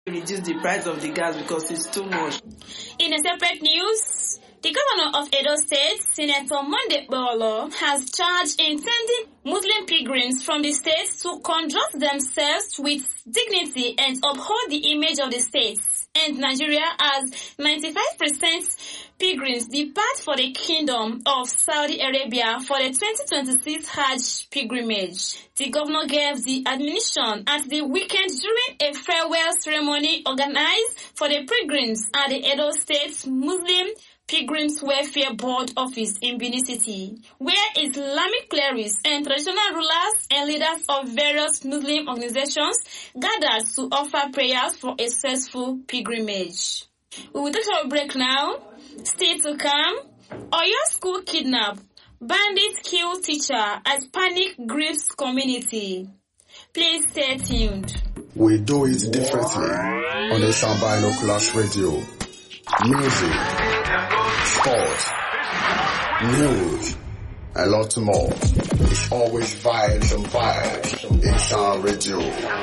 reduce the price of the gas because it's too much. In a separate news, the governor of Edo State, Senator Monday Bolo, has charged intending Muslim pilgrims from the state to conduct themselves with dignity and uphold the image of the state. And Nigeria, as 95% pilgrims depart for the Kingdom of Saudi Arabia for the 2026 Hajj pilgrimage. The governor gave the admonition at the weekend during a farewell ceremony organized for the pilgrims at the Edo State Muslim Pilgrims Welfare Board office in Benin City, where Islamic clerics and traditional rulers and leaders of various Muslim organizations gathered to offer prayers for a successful pilgrimage. We will take a break now. Stay to come. Oyo school kidnap. Bandits kill teacher as panic grips community. Please stay tuned. We do it differently on the Sambino Clash Radio. Music, sport, news, a lot more. It's always vibes and vibes in Sound Radio.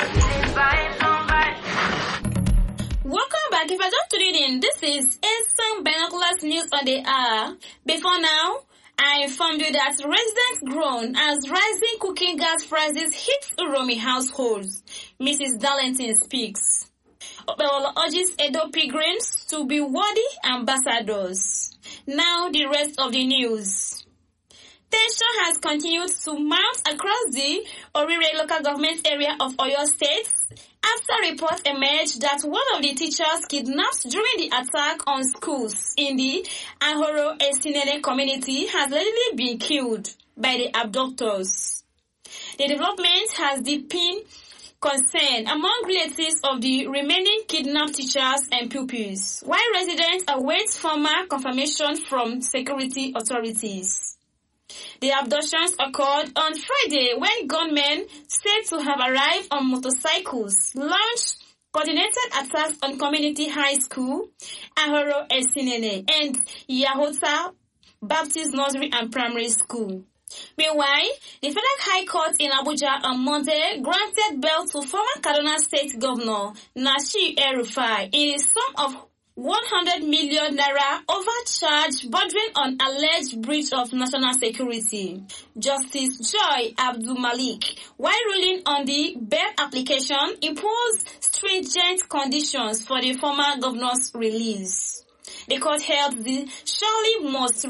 Welcome back. If I just tuned in, this is Esan Binoculars News on the Hour. Before now, I informed you that residents groan as rising cooking gas prices hit Uromi households. Mrs. Darlington speaks. Obewolo urges Edo pilgrims to be worthy ambassadors. Now the rest of the news. Tension has continued to mount across the Orire local government area of Oyo State after reports emerged that one of the teachers kidnapped during the attack on schools in the Ahoro Esinene community has allegedly been killed by the abductors. The development has deepened concern among relatives of the remaining kidnapped teachers and pupils, while residents await formal confirmation from security authorities. The abductions occurred on Friday when gunmen said to have arrived on motorcycles launched coordinated attacks on Community High School, Ahoro Esinene, and Yahota Baptist Nursery and Primary School. Meanwhile, the Federal High Court in Abuja on Monday granted bail to former Kaduna State Governor Nasir El-Rufai in a sum of 100 million naira over charge bordering on alleged breach of national security. Justice Joy Abdul Malik, while ruling on the bail application, imposed stringent conditions for the former governor's release. The court held the Shirley must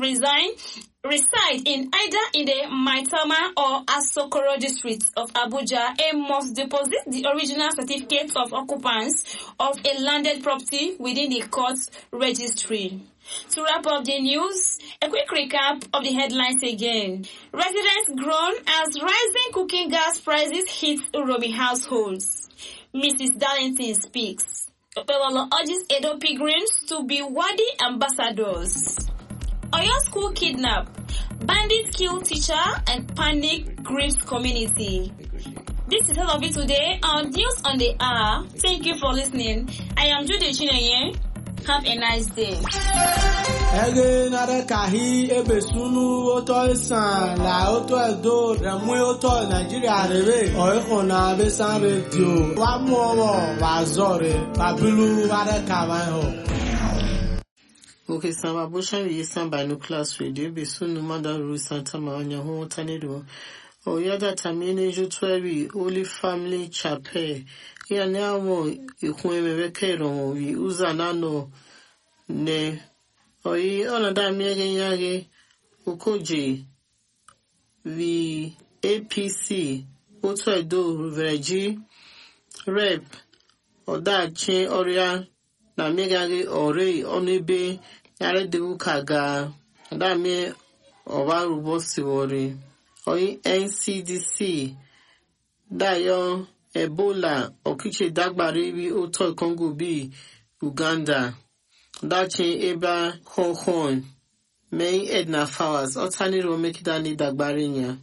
reside in either in the Maitama or Asokoro districts of Abuja and must deposit the original certificates of occupants of a landed property within the court's registry. To wrap up the news, a quick recap of the headlines again. Residents groan as rising cooking gas prices hit Uromi households. Mrs. Darlington speaks. Obewolo urges Edo pilgrims to be worthy ambassadors. Oyo school kidnap. Bandits kill teacher and panic grips community. This is all of it today on News on the Hour. Thank you for listening. I am Judy Chinenye. Have a nice day. Ege nare kahi ebesunu oto isan la oto edo remu oto Nigeria rebe oikona besan radio wa mu owo wa zore babilu ware kawan ho. Okay, Sama Busha Yisan Binoculars Radio, Besunu Mother Ru Santa Maria Ho Tanedo. Oyada Tamini Jutweri, Holy Family Chapel. Here now, Ikweme Vekero, we Uzanano Ne. Oyi Onada Miaganyage, Ukoji, the APC, Otwedo, Vergi, Rep, Odache, Oria, na Megagi, Ore, Onebe, Yare de Ukaga, Dame, Owa Rubosi Wori. Oyi NCDC, Dayo, Ebola, Okiche Dagbaribi, Oto Congo B, Uganda, Dachi Eba Hon, May Edna Flowers, Otani Romekidani Dagbarinya.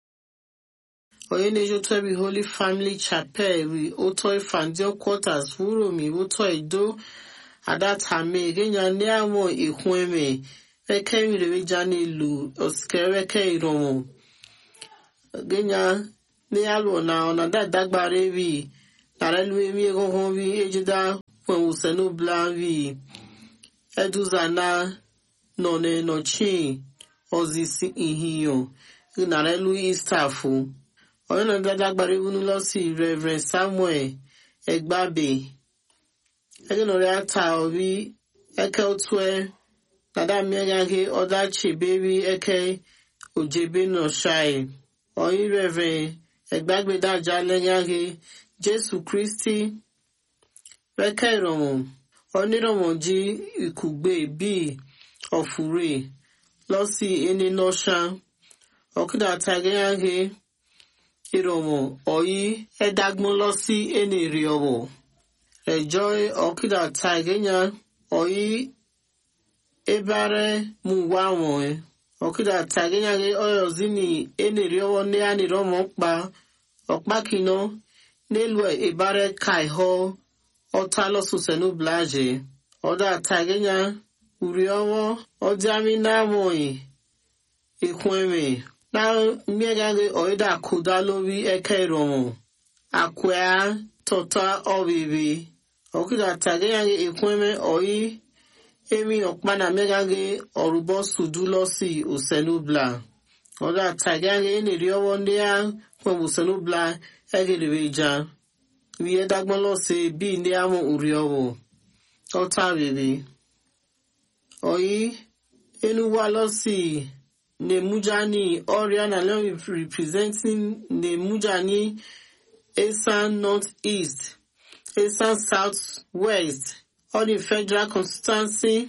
Oyi Nejo Tobi Holy Family Chapel, we Oto Fandio Quarters, Uromi, Oto Edo, Adatame, Genya Neamo, Ikweme, Eke Revijani Lu, Oskere Romo. Genya Nealo na Onada Dagbarevi, narelu emi egongo vi ejida pwen usenu bla vi eduzana none nochi ozisi ihiyo narelu istafu oyena dada gbare bunu lo si Reverend Samuel Egbabe egenore ata obi eke otwe nada miagage odachi baby eke ojebe no shai oyi Reverend Egbabe daja lenyage Jesu Christi reke romo oniromo ji ikugbe bi ofure losi eni nosha okida tagenyage iromo oyi edagmo losi eni riobo rejoy okida tagenya oyi ebare muwamo okida tagenya oyo zini eni riobo ne ani romo okpa kino nelwe ebare kaiho otalo susenu blaje oda tagenya uriowo odiami na moi ikweme na miegage oida kudalobi ekairomo akwea tota obibi okida tagenya ikweme oyi emi okpana megage orubo sudulosi usenubla oda tagenya eniriowo ndia kwa usenubla egiribeja wiye dagbonlose bi ndi amu uriowo tota bibi oyi enuwalosi Nemujani Oriana Leon representing Nemujani Esan Northeast, Esan Southwest, all the federal constituency.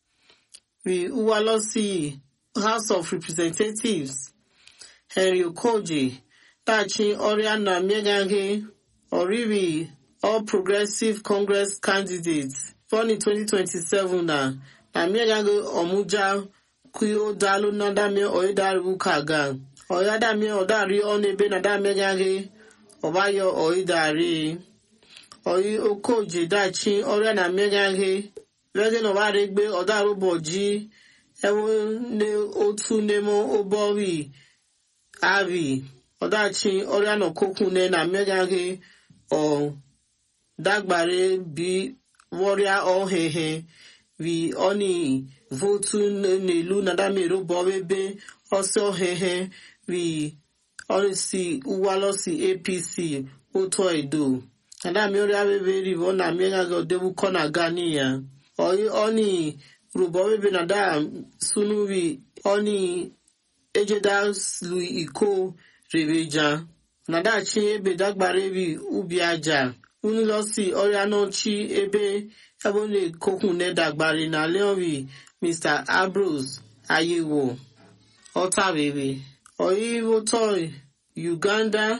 We Uwalosi House of Representatives, Henry Okoji, Tachi Oriana Megange, Oribi, All Progressive Congress candidates, born in 2027 na Megange Omuja. Kuyo dalu nadame oidaru kaga oyadame odari onebe nadame gage obayo oidari oyi okoje dachi ore na megage wege no baregbe odaru boji ewo ne otu nemo obowi abi odachi ore no kokune na megage o dagbare bi warrior ohehe we only votu nelu nadamero bobebe also hehe we only uwalosi APC oto edo nadamero abebe rivo na miega go debu kona ganiya oyi oni rubobebe nada sunuwi oni ejedas lui iko reveja nada chi ebe dagbarebi ubiaja unilosi oriano chi ebe Ebone kokune dagbari na leowi Mr. Ambrose Ayewo Ota baby Oyi votoy Uganda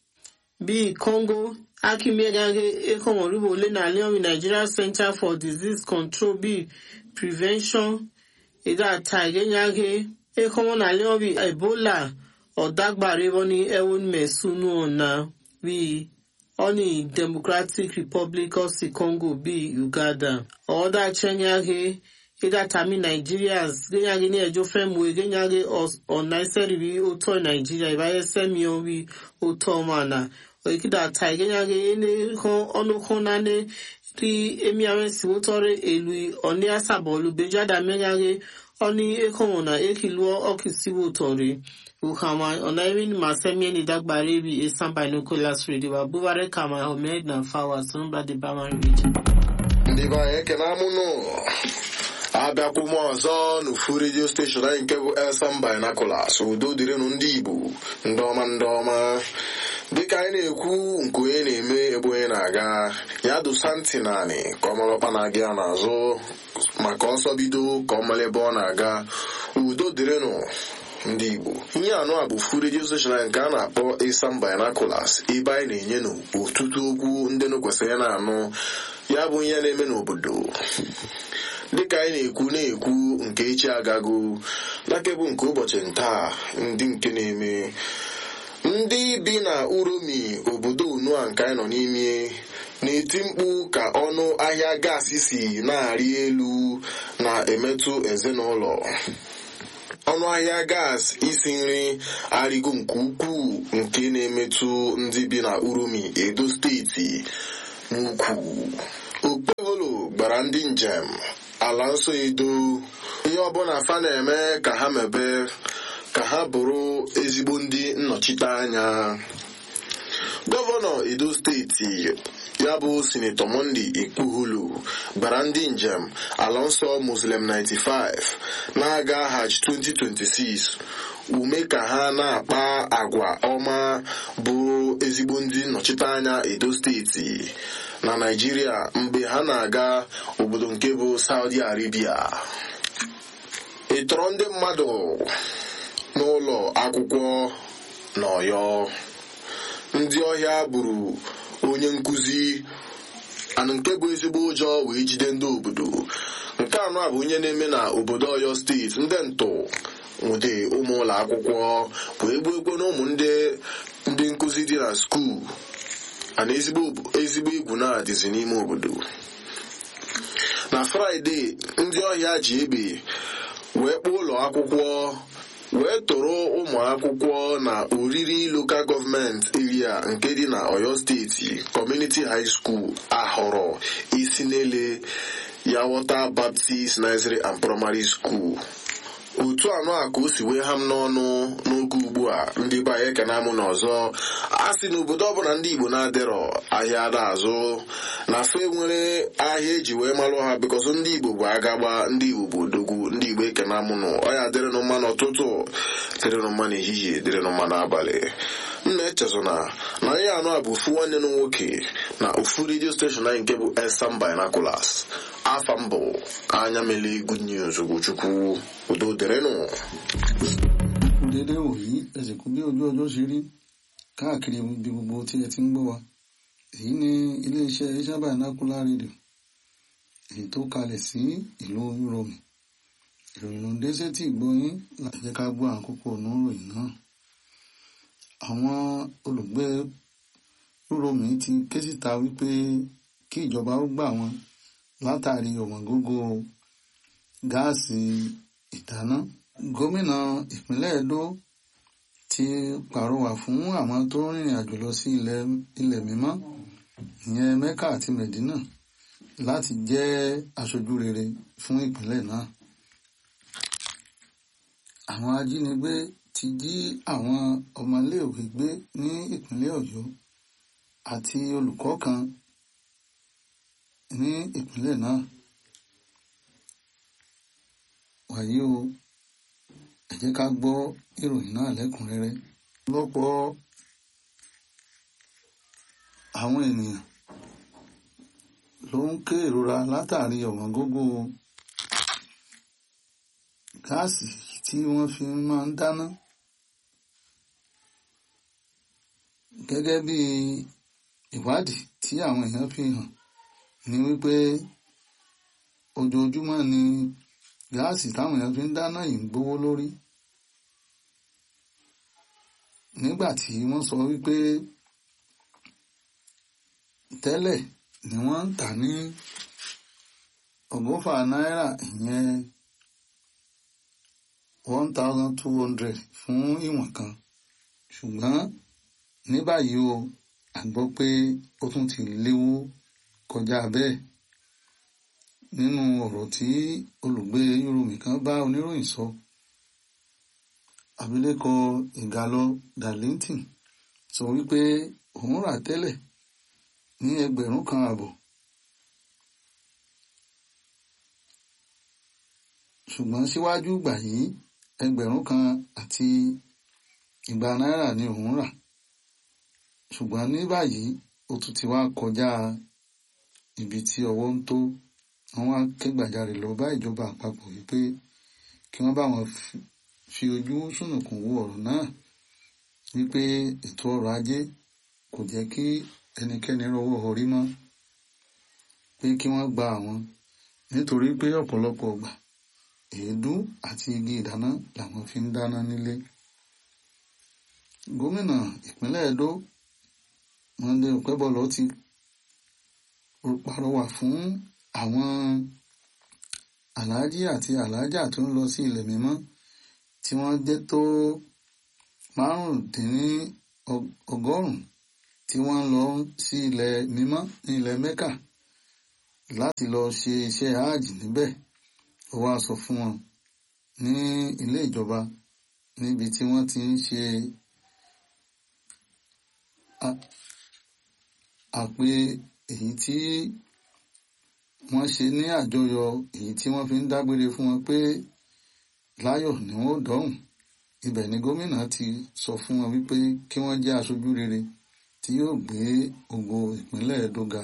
B Congo Akimegage Ekomoribo le na leowi Nigeria Center for Disease Control B Prevention Ida Tagenyage Ekomo na leowi Ebola Odagbari boni ewon mesunu ona we Oni Democratic Republic of the Congo B Uganda. Oda Chenyage Ida Tami Nigerians Genyage ni ejo femwe Genyage on naiseri bi oto Nigeria ibaye semio bi oto mana. Oikida tai Genyage ene ono konane ri emiawe si otore elui oni asabolu bejada menyage oni ekomona ekiluo okisiwo otore. Ukama onaimin masemi ni dagbare bi Esan Binoculars Radio abubare kama homed na fawa sunba de Bama region. Ndiba eke na muno. Abia kumo zo no fu radio station na nke bu Esan Binoculars udo dire no ndi Igbo ndoma dịka anyị na-ekwu nke onye na-eme ebe onye na-aga ya dosa ntị naanị ka ọ malọkpa na-aga ya n'azụ maka ọsọ bido ka ọ mara ebe ọ na-aga udo dịrịnụ ndị Igbo. Ihe anọ a bụ fu radio station nke a na-akpọ Esan Binoculars ebe anyị na-enye n'ọtụtụ okwu ndị nụ kwesịrị na-anụ ya bụ ihe na-eme n'obodo dịka anyị na-ekwu nke echi agago lake bụ nke ụbọchị ntaa ndị nke na-eme ndị bi na Uromi obodo Unua nke anyị nọ n'ime na-eti mkpu ka ọnụ ahịa gaasị si na-arị elu na-emetụ ezinụlọ ọnụahịa gas isi nri arịgo nke ukwuu nke na-emetụ ndị bi na Uromi Edo steeti n'ukwu. Okpeholo gbara ndị njem ala nsọ Edo ihe ọbụla fa na-eme ka ha mebe ka ha bụrụ ezigbo ndị nnọchite anya. Gọvanọ Edo steeti ya bụ Sinetọ Monday Okpeholo gbara ndị njem ala nsọ Muslim 95 na-aga Hajj 2026 ume ka ha na-akpa agwa ọma bụ ezigbo ndị nnọchite anya Edo steeti na Naịjirịa mgbe ha na-aga obodo nke bụ Saudi Arabia. Ịtọrọ ndị mmadụ n'ụlọ akwụkwọ n'Ọyọ. Ndị ọhịa gburu onye nkụzi anụ nke bụ ezigbo ụjọ wee jide ndị obodo. Nke anọ a bụ onye na-eme na obodo Ọyọ steeti. Ndị ntụ nwude ụmụ ụlọ akwụkwọ wee gbuo na ụmụ ndị nkụzi dị na skuul ana ezigbo egwu na-adịzi n'ime obodo. Na Fraịde ndị ọhịa ji egbe wee kpọọ ụlọ akwụkwọ wee tụrụ ụmụ akwụkwọ na Oriri Local Government Area nke dị na Ọyọ steeti Community High School ahọrọ Isinele Yawọta Baptist Nursery and Primary School. Otu anọ a ka o si wee ha m n'ọnụ n'oge ugbu a ndị be anyị ekene amụ n'ọzọ a sị n'obodo ọbụla ndị Igbo na-adịrọ ahịa ada azụ na fe nwere ahịa eji wee malụ ha bikọsọ ndị Igbo bụ agagba, ndị Igbo bụ odogwu, ndị Igbo ekene amụ nụ ọya dịrịnụ mma n'ụtụtụ, dịrịnụ mma n'ehihie, dịrịnụ mma n'abalị. M na-echezọ na anyị anọ a bụ ofu nwanne nụ nwoke na ofu redio steshọn anyị nke bụ Esan Binoculars. Afa mbụ anya mele Good News Ogochukwu udo dịrịnụ. Dédé wòyí ẹsẹ̀ kú bí ojú ọjọ́ ṣe rí káàkiri ibi gbogbo tí ẹ ti ń gbọ́ wa. Èyí ni iléeṣẹ́ Esan Binocular rédíò èyí tó kalẹ̀ sí ìlú Uromi. Ìròyìn ló ń dé sétí ìgbọ́yín láti jẹ́ ká gbọ́ àkókò oníròyìn náà. Àwọn olùgbé Uromi ti ké síta wípé kí ìjọba ó gbà wọ́n látàrí ọ̀wọ́ngógó gáàsì ìdáná. Gómìnà ìpínlẹ̀ Edo ti pàrọwà fún àwọn tó rìnrìn àjò lọ sí ilẹ̀ mímọ́ ìyẹn Mẹ́kà àti Mẹ̀dínà láti jẹ́ aṣojú rere fún ìpínlẹ̀ náà. Àwọn ajínigbé ti jí àwọn ọmọléèwé gbé ní ìpínlẹ̀ Ọ̀yọ́ àti olùkọ́ kan ní ìpínlẹ̀ náà. Wàyí o, ẹ jẹ́ ká gbọ́ ìròyìn náà lẹ́kùnrẹ́rẹ́. Lọ́pọ̀ àwọn ènìyàn ló ń ké ìrora látàrí ọ̀wọ́ngógó gáàsì tí wọ́n fi máa ń dáná. Gẹ́gẹ́ bí ìwádìí tí àwọn èèyàn fi hàn ní wípé ojoojúmọ́ ni gáàsì táwọn èèyàn fi ń dáná yìí ń gbówó lórí. Nígbà tí wọ́n sọ wípé tẹ́lẹ̀ ni wọ́n ń tà ní ọgọ́fà náírà ìyẹn 1,200 fún ìwọ̀n kan, ṣùgbọ́n ní báyìí o a gbọ́ pé ó tún ti léwó kọjá bẹ́ẹ̀. Nínú ọ̀rọ̀ tí olùgbé Uromi kan bá oníròyìn sọ, abilékọ Ìgàlọ Darlington sọ wípé òun rà tẹ́lẹ̀ ní 1,500, ṣùgbọ́n síwájú ìgbà yìí 1,100 náírà ni òun rà, ṣùgbọ́n ní báyìí ó tún ti wá kọjá ibi tí ọwọ́ ń tó. Wọ́n wá kẹ́gbàjarè lọ bá ìjọba àpapọ̀ wípé kí wọ́n bá wọn fi ojú sùnùkùn wo ọ̀rọ̀ náà, wípé ètò ọrọ̀ ajé kò jẹ́ kí ẹnikẹ́ni rọwọ́ orí mọ́, pé kí wọ́n gba àwọn nítorí pé ọ̀pọ̀lọpọ̀ ọgbà èédú àti igi ìdáná làwọn fi ń dáná nílé. Gómìnà ìpínlẹ̀ Edo Monday Okpebholo ti pàrọwà fún àwọn aláàjì àti aláàjà tó ń lọ sí ilẹ̀ mímọ́ tí wọ́n jẹ́ tó 150 tí wọ́n lọ sí ilẹ̀ mímọ́ ní ilẹ̀ Mẹ́kà láti lọ ṣe iṣẹ́ hajj níbẹ̀. Ó wá sọ fún wọn ní ilé ìjọba níbi tí wọ́n ti ń ṣe àpè èyí tí wọ́n ṣe ní àjọyọ̀ èyí tí wọ́n fi ń dágbére fún wọn pé láyọ̀ ni wọ́n ó dọ́rùn. Ibẹ̀ ni gómìnà ti sọ fún wọn wípé kí wọ́n jẹ́ aṣojú rere tí yóò gbé ògo ìpínlẹ̀ Edo ga.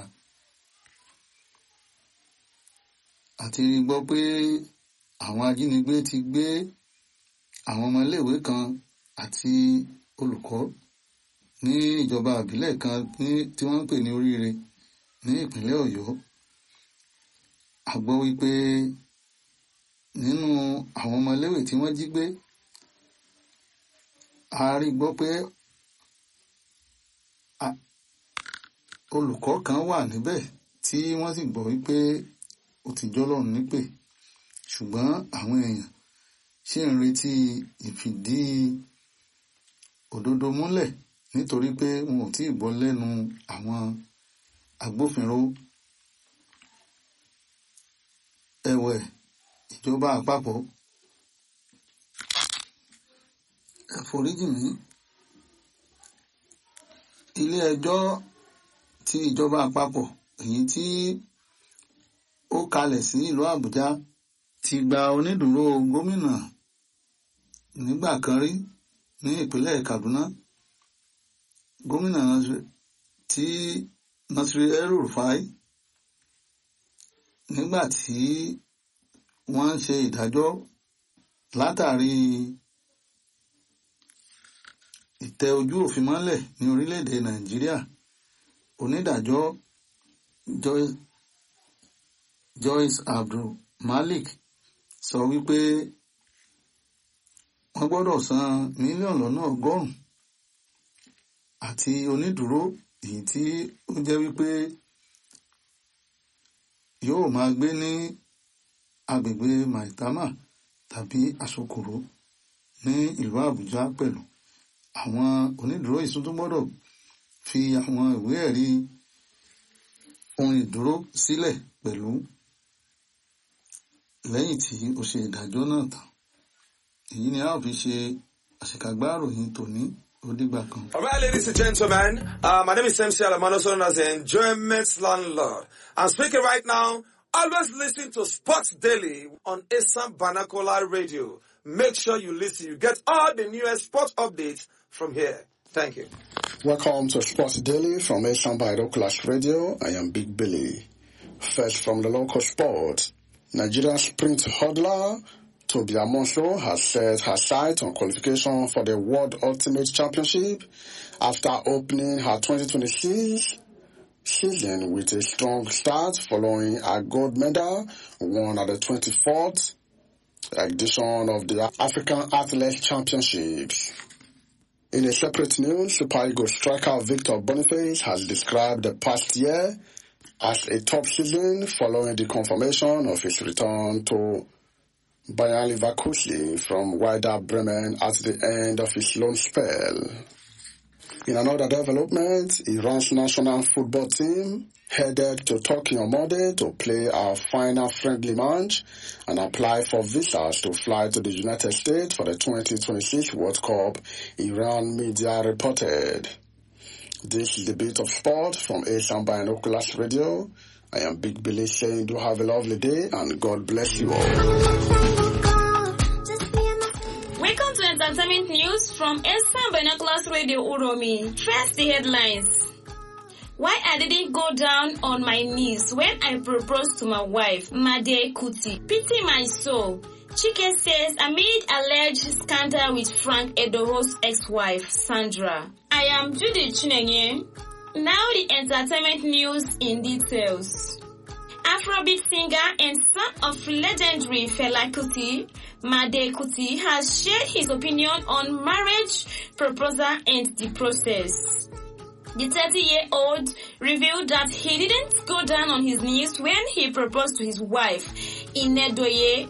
Àti gbọ́ pé àwọn ajínigbé ti gbé àwọn ọmọléèwé kan àti olùkọ́ ní ìjọba ìbílẹ̀ kan tí wọ́n ń pè ní Oríire ní ìpínlẹ̀ Ọ̀yọ́. A gbọ́ wípé nínú àwọn ọmọléèwé tí wọ́n jí gbé, a rí gbọ́ pé olùkọ́ kan wà níbẹ̀ tí wọ́n sì gbọ́ wípé ó ti jọ́lọ́run nípè, ṣùgbọ́n àwọn èèyàn ṣì ń retí ìfìdí òdodo múlẹ̀ nítorí pé wọn ò tí ì gbọ́ lẹ́nu àwọn agbófinró. Ẹ̀wẹ̀, ìjọba àpapọ̀ ẹ̀foríjì mí, ilé ẹjọ́ ti ìjọba àpapọ̀ èyí tí ó kalẹ̀ sí ìlú Àbújá ti gba onídùúró gómìnà nígbà kan rí ní ìpínlẹ̀ Kaduna, gómìnà tí Nasir El-Rufai, nígbà tí wọ́n ń ṣe ìdájọ́ látàrí ìtẹ ojú òfin mọ́lẹ̀ ní orílẹ̀-èdè Nàìjíríà. Onídàájọ́ Joyce Abdul Malik sọ wípé wọ́n gbọ́dọ̀ san mílíọ̀nù lọ́nà 100 àti onídùúró èyí tí ó jẹ́ wípé yóò máa gbé ní agbègbè Maitama tàbí Asokoro ní ìlú Àbújá pẹ̀lú. Àwọn onídùúró yìí tún gbọ́dọ̀ fi àwọn ìwé ẹ̀rí ohun ìdúró sílẹ̀ pẹ̀lú lẹ́yìn tí ó ṣe ìdájọ́ náà tán. Èyí ni a ó fi ṣe àṣekágbá ìròyìn tòní. Ó dìgbà kan. All right, ladies and gentlemen, my name is MC Alamano, known as the Enjoyment Landlord. I'm speaking right now. Always listen to Sports Daily on Asam Banakola Radio. Make sure you listen. You get all the newest sports updates from here. Thank you. Welcome to Sports Daily from Asam Banakola Radio. I am Big Billy. First from the local sport, Nigeria sprint hurdler Tobi Amonso has set her sight on qualification for the World Ultimate Championship after opening her 2026 season with a strong start following a gold medal won at the 24th edition of the African Athletics Championships. In a separate news, Super Eagles striker Victor Boniface has described the past year as a top season following the confirmation of his return to Bayer Leverkusen from Werder Bremen at the end of his loan spell. In another development, Iran's national football team headed to Turkey on Monday to play our final friendly match and apply for visas to fly to the United States for the 2026 World Cup, Iran media reported. This is the Bit of Sport from Asam Binoculars Radio. I am Big Billy saying do have a lovely day and God bless you all. Welcome to entertainment news from Asam Binoculars Radio Uromi. First, the headlines. Why I didn't go down on my knees when I proposed to my wife, Made Kuti. Pity my soul. Chike says amid alleged scandal with Frank Edoro's ex-wife, Sandra. I am Judy Chinenye. Now the entertainment news in details. Afrobeat singer and son of legendary Fela Kuti, Made Kuti, has shared his opinion on marriage proposal and the process. The 30-year-old revealed that he didn't go down on his knees when he proposed to his wife, Inedoye,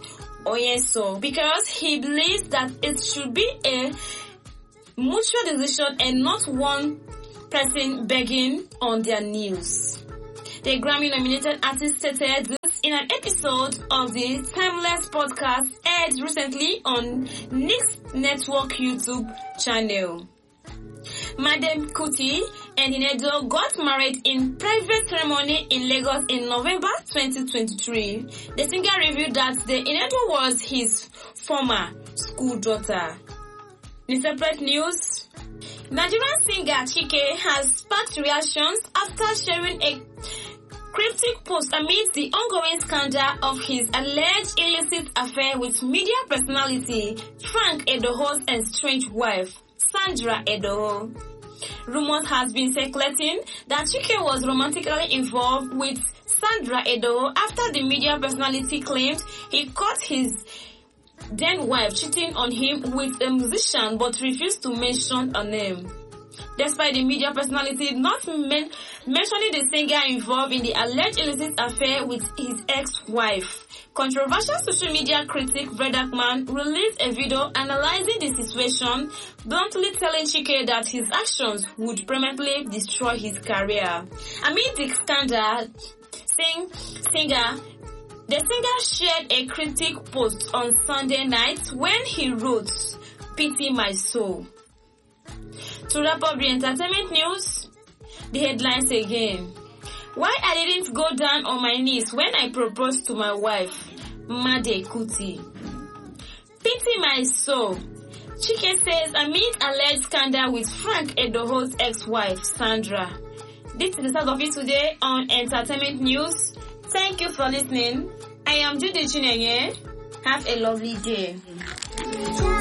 Onyeso because he believes that it should be a mutual decision and not one person begging on their knees. The Grammy-nominated artist stated this in an episode of the Timeless podcast aired recently on Nick's Network YouTube channel. Madam Kuti and Inedo got married in private ceremony in Lagos in November 2023. The singer revealed that the Inedo was his former school daughter. In separate news, Nigerian singer Chike has sparked reactions after sharing a cryptic post amidst the ongoing scandal of his alleged illicit affair with media personality Frank Edoho's estranged wife, Sandra Edoho. Rumors has been circulating that Chike was romantically involved with Sandra Edoho after the media personality claimed he caught his then wife cheating on him with a musician but refused to mention a name. Despite the media personality not mentioning the singer involved in the alleged illicit affair with his ex-wife, controversial social media critic Bredakman released a video analyzing the situation, bluntly telling Chike that his actions would permanently destroy his career. Amid the scandal, the singer shared a cryptic post on Sunday night when he wrote, "Pity my soul." To wrap up the entertainment news, the headlines again. Why I didn't go down on my knees when I proposed to my wife, Made Kuti. Pity my soul. Chike says amid alleged scandal with Frank Edoho's ex-wife, Sandra. This is the start of it today on Entertainment News. Thank you for listening. I am Judy Chinenye. Have a lovely day.